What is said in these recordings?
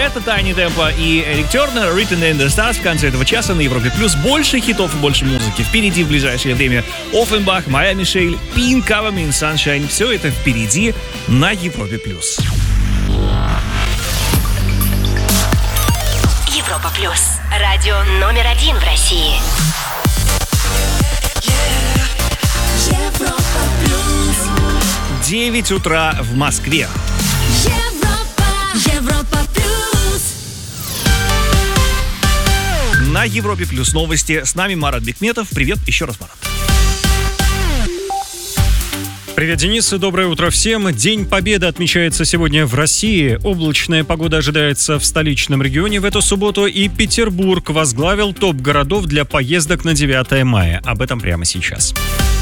Это Tiny Tempo и Эрик Тернер, Written in the Stars в конце этого часа на Европе+. Плюс больше хитов и больше музыки впереди в ближайшее время. Offenbach, Моя Мишель, Pink, Cover Me in Sunshine. Все это впереди на Европе+. Европа+. Радио номер 1 в России. Европа+. 9 утра в Москве. Европа+. На Европе Плюс новости. С нами Марат Бекметов. Привет еще раз, Марат. Привет, Денис, и доброе утро всем. День Победы отмечается сегодня в России. Облачная погода ожидается в столичном регионе в эту субботу, и Петербург возглавил топ городов для поездок на 9 мая. Об этом прямо сейчас.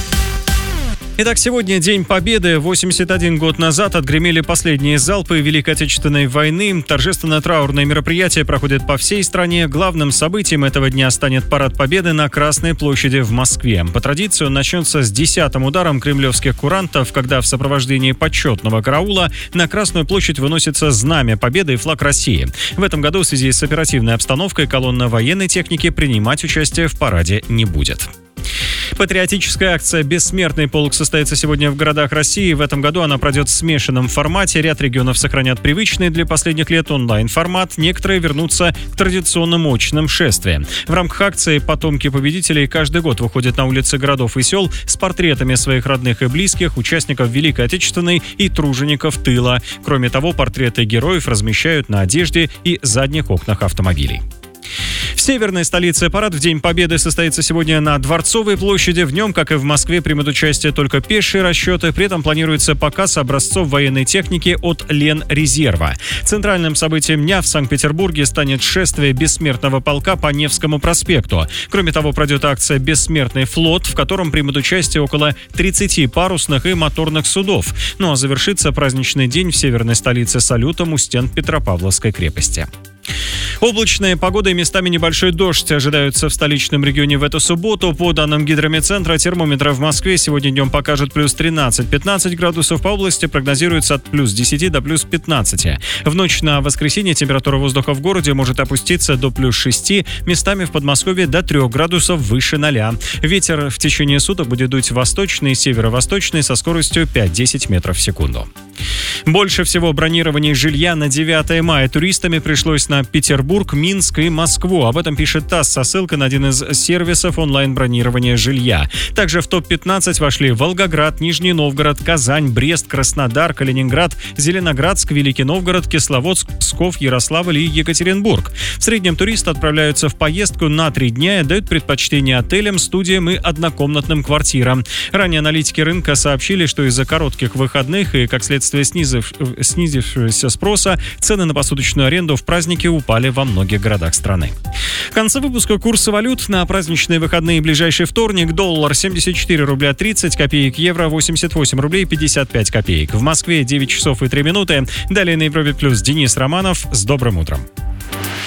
Итак, сегодня День Победы. 81 год назад отгремели последние залпы Великой Отечественной войны. Торжественно-траурные мероприятия проходят по всей стране. Главным событием этого дня станет Парад Победы на Красной площади в Москве. По традиции он начнется с 10-м ударом кремлевских курантов, когда в сопровождении почетного караула на Красную площадь выносится Знамя Победы и флаг России. В этом году в связи с оперативной обстановкой колонна военной техники принимать участие в параде не будет. Патриотическая акция «Бессмертный полк» состоится сегодня в городах России. В этом году она пройдет в смешанном формате. Ряд регионов сохранят привычный для последних лет онлайн-формат. Некоторые вернутся к традиционным очным шествиям. В рамках акции потомки победителей каждый год выходят на улицы городов и сел с портретами своих родных и близких, участников Великой Отечественной и тружеников тыла. Кроме того, портреты героев размещают на одежде и задних окнах автомобилей. В северной столице парад в День Победы состоится сегодня на Дворцовой площади. В нем, как и в Москве, примут участие только пешие расчеты. При этом планируется показ образцов военной техники от Ленрезерва. Центральным событием дня в Санкт-Петербурге станет шествие Бессмертного полка по Невскому проспекту. Кроме того, пройдет акция «Бессмертный флот», в котором примут участие около 30 парусных и моторных судов. Ну а завершится праздничный день в северной столице салютом у стен Петропавловской крепости. Облачная погода и местами небольшой дождь ожидаются в столичном регионе в эту субботу. По данным гидрометцентра, термометры в Москве сегодня днем покажут плюс 13-15 градусов. По области прогнозируется от плюс 10 до плюс 15. В ночь на воскресенье температура воздуха в городе может опуститься до плюс 6, местами в Подмосковье до 3 градусов выше 0. Ветер в течение суток будет дуть восточный и северо-восточный со скоростью 5-10 метров в секунду. Больше всего бронирований жилья на 9 мая туристами пришлось на Петербург, Минск и Москву. Об этом пишет ТАСС со ссылкой на один из сервисов онлайн-бронирования жилья. Также в топ-15 вошли Волгоград, Нижний Новгород, Казань, Брест, Краснодар, Калининград, Зеленоградск, Великий Новгород, Кисловодск, Псков, Ярославль и Екатеринбург. В среднем туристы отправляются в поездку на 3 дня и дают предпочтение отелям, студиям и однокомнатным квартирам. Ранее аналитики рынка сообщили, что из-за коротких выходных и, как следствие, снизившегося спроса, цены на посуточную аренду в праздники упали во многих городах страны. В конце выпуска курсы валют на праздничные выходные и ближайший вторник. Доллар 74 рубля 30 копеек, евро 88 рублей 55 копеек. В Москве 9 часов и 3 минуты. Далее на Европе Плюс Денис Романов. С добрым утром.